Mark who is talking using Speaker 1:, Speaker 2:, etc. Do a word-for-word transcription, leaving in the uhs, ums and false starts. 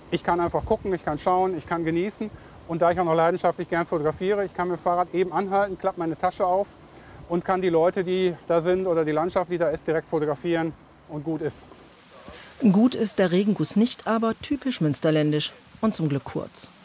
Speaker 1: Ich kann einfach gucken, ich kann schauen, ich kann genießen. Und da ich auch noch leidenschaftlich gern fotografiere, ich kann mit dem Fahrrad eben anhalten, klappe meine Tasche auf und kann die Leute, die da sind oder die Landschaft, die da ist, direkt fotografieren und gut ist.
Speaker 2: Gut ist der Regenguss nicht, aber typisch münsterländisch und zum Glück kurz.